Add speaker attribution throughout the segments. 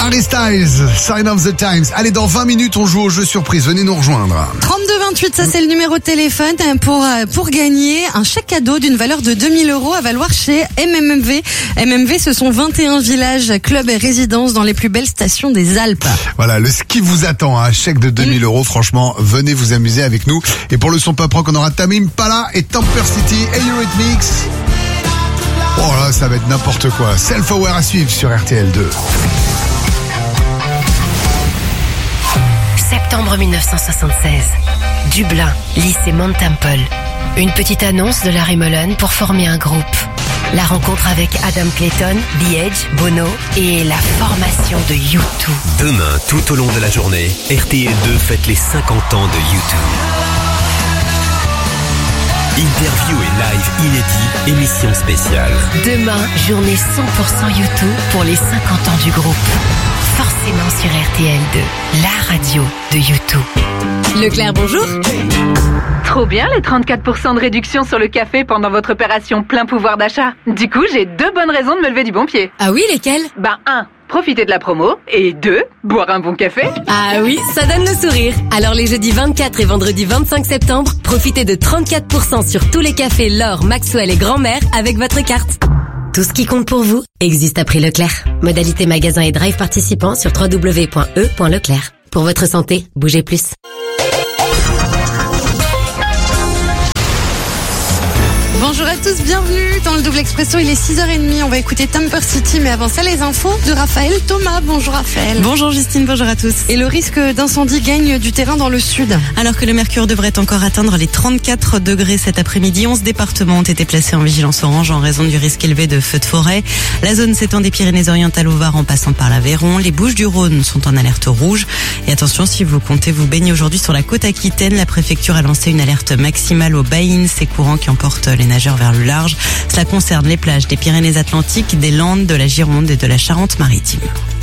Speaker 1: Harry Styles, Sign of the Times. Allez, dans 20 minutes, on joue au jeu surprise. Venez nous rejoindre.
Speaker 2: 3228, ça c'est le numéro de téléphone pour gagner un chèque cadeau d'une valeur de 2000 € à valoir chez MMV. MMV, ce sont 21 villages, clubs et résidences dans les plus belles stations des Alpes.
Speaker 1: Voilà, le ski vous attend, un chèque de 2000 €. Franchement, venez vous amuser avec nous. Et pour le son pop rock, on aura Tamim Pala et Temper City et Eurythmics. Oh là, ça va être n'importe quoi. Self-Aware à suivre sur RTL2.
Speaker 3: Septembre 1976. Dublin, lycée Mount Temple. Une petite annonce de Larry Mullen pour former un groupe. La rencontre avec Adam Clayton, The Edge, Bono et la formation de U2.
Speaker 4: Demain, tout au long de la journée, RTL2 fête les 50 ans de U2. Interview et live inédit, émission spéciale.
Speaker 3: Demain, journée 100% U2 pour les 50 ans du groupe. Forcément sur RTL2, la radio de U2.
Speaker 2: Leclerc, bonjour.
Speaker 5: Trop bien les 34% de réduction sur le café pendant votre opération plein pouvoir d'achat. Du coup, j'ai 2 bonnes raisons de me lever du bon pied.
Speaker 2: Ah oui, lesquelles?
Speaker 5: 1, profiter de la promo. Et 2, boire un bon café.
Speaker 6: Ah oui, ça donne le sourire. Alors les jeudis 24 et vendredi 25 septembre, profitez de 34% sur tous les cafés L'Or, Maxwell et Grand-Mère avec votre carte. Tout ce qui compte pour vous existe à prix Leclerc. Modalité magasin et drive participants sur www.e.leclerc. Pour votre santé, bougez plus.
Speaker 2: Bonjour à tous, bienvenue dans le Double Expresso, il est 6h30, on va écouter Temper City, mais avant ça les infos de Raphaël Thomas. Bonjour Raphaël.
Speaker 7: Bonjour Justine, bonjour à tous.
Speaker 2: Et le risque d'incendie gagne du terrain dans le sud.
Speaker 7: Alors que le mercure devrait encore atteindre les 34 degrés cet après-midi, 11 départements ont été placés en vigilance orange en raison du risque élevé de feux de forêt. La zone s'étend des Pyrénées-Orientales au Var en passant par l'Aveyron. Les Bouches-du-Rhône sont en alerte rouge. Et attention, si vous comptez vous baigner aujourd'hui sur la côte aquitaine, la préfecture a lancé une alerte maximale aux baïnes, ces courants qui emportent les nageurs vers le large. Cela concerne les plages des Pyrénées-Atlantiques, des Landes, de la Gironde et de la Charente-Maritime.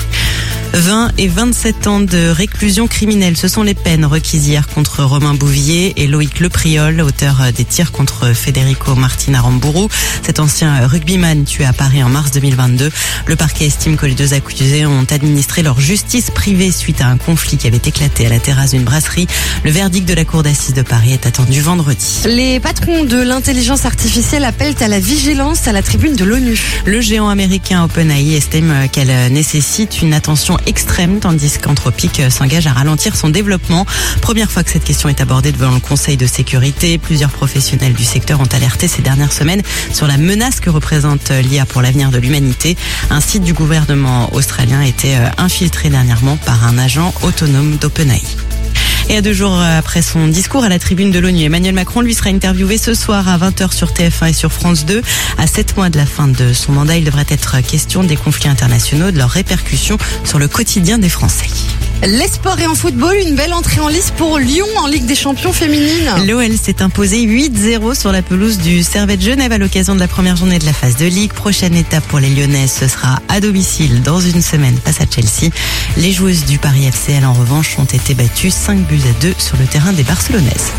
Speaker 7: 20 et 27 ans de réclusion criminelle, ce sont les peines requises hier contre Romain Bouvier et Loïc Lepriol, auteur des tirs contre Federico Martin Aramburu, cet ancien rugbyman tué à Paris en mars 2022. Le parquet estime que les 2 accusés ont administré leur justice privée suite à un conflit qui avait éclaté à la terrasse d'une brasserie. Le verdict de la cour d'assises de Paris est attendu vendredi.
Speaker 2: Les patrons de l'intelligence artificielle appellent à la vigilance à la tribune de l'ONU.
Speaker 7: Le géant américain OpenAI estime qu'elle nécessite une attention extrême, tandis qu'Anthropic s'engage à ralentir son développement. Première fois que cette question est abordée devant le Conseil de sécurité. Plusieurs professionnels du secteur ont alerté ces dernières semaines sur la menace que représente l'IA pour l'avenir de l'humanité. Un site du gouvernement australien a été infiltré dernièrement par un agent autonome d'OpenAI. Et à 2 jours après son discours à la tribune de l'ONU, Emmanuel Macron lui sera interviewé ce soir à 20h sur TF1 et sur France 2. À 7 mois de la fin de son mandat, il devrait être question des conflits internationaux, de leurs répercussions sur le quotidien des Français.
Speaker 2: Les sports et en football, une belle entrée en lice pour Lyon en Ligue des Champions féminine.
Speaker 7: L'OL s'est imposé 8-0 sur la pelouse du Servette Genève à l'occasion de la première journée de la phase de Ligue. Prochaine étape pour les Lyonnaises, ce sera à domicile dans une semaine face à Chelsea. Les joueuses du Paris FC, elles, en revanche, ont été battues 5-2 sur le terrain des Barcelonaises.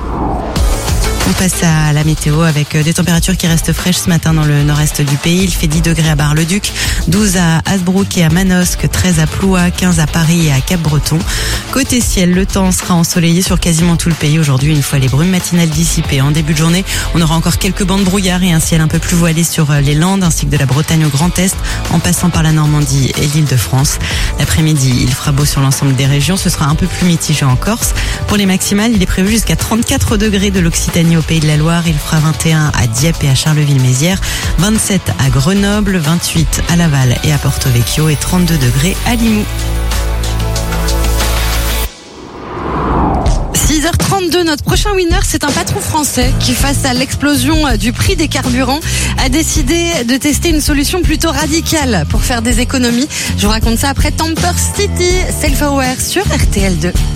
Speaker 7: On passe à la météo avec des températures qui restent fraîches ce matin dans le nord-est du pays. Il fait 10 degrés à Bar-le-Duc, 12 à Hasbrook et à Manosque, 13 à Ploua, 15 à Paris et à Cap-Breton. Côté ciel, le temps sera ensoleillé sur quasiment tout le pays aujourd'hui. Une fois les brumes matinales dissipées en début de journée, on aura encore quelques bancs de brouillard et un ciel un peu plus voilé sur les Landes ainsi que de la Bretagne au Grand Est en passant par la Normandie et l'Île-de-France. L'après-midi, il fera beau sur l'ensemble des régions. Ce sera un peu plus mitigé en Corse. Pour les maximales, il est prévu jusqu'à 34 degrés de l'Occitanie au Pays de la Loire. Il fera 21 à Dieppe et à Charleville-Mézières, 27 à Grenoble, 28 à Laval et à Porto Vecchio et 32 degrés à Limoux.
Speaker 2: 6h32, notre prochain winner, c'est un patron français qui, face à l'explosion du prix des carburants, a décidé de tester une solution plutôt radicale pour faire des économies. Je vous raconte ça après Temper City, Self-Aware sur RTL2.